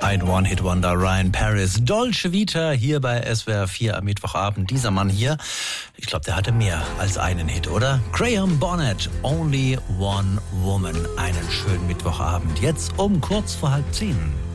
Ein One-Hit-Wonder, Ryan Paris, Dolce Vita, hier bei SWR 4 am Mittwochabend. Dieser Mann hier, ich glaube, der hatte mehr als einen Hit, oder? Graham Bonnet, Only One Woman. Einen schönen Mittwochabend, jetzt um kurz vor 9:30.